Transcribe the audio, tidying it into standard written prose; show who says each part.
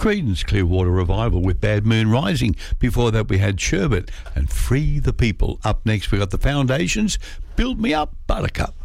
Speaker 1: Creedence Clearwater Revival with Bad Moon Rising. Before that we had Sherbet and Free the People. Up next we got the Foundations, Build Me Up, Buttercup.